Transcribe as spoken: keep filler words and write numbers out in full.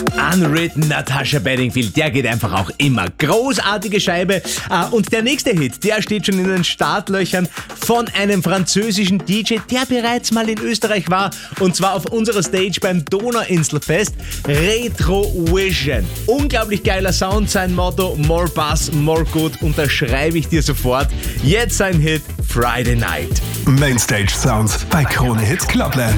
Unwritten, Natasha Bedingfield, der geht einfach auch immer. Großartige Scheibe. Und der nächste Hit, der steht schon in den Startlöchern von einem französischen D J, der bereits mal in Österreich war. Und zwar auf unserer Stage beim Donauinselfest. Retro Vision. Unglaublich geiler Sound, sein Motto, more Bass, more good. Unterschreibe ich dir sofort. Jetzt sein Hit, Friday Night. Mainstage Sounds bei Krone Hits Clubland.